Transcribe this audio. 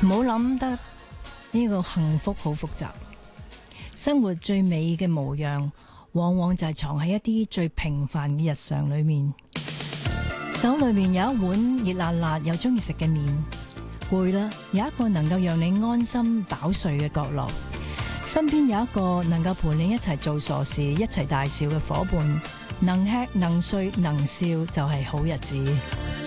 唔好諗得呢個幸福好複雜，生活最美嘅模樣，往往就係藏喺一啲最平凡嘅日常裏面。手裏面有一碗熱辣辣又中意食嘅麵，攰啦，有一個能夠讓你安心飽睡嘅角落，身邊有一個能夠陪你一齊做傻事、一齊大笑嘅伙伴，能吃能睡能笑就係好日子。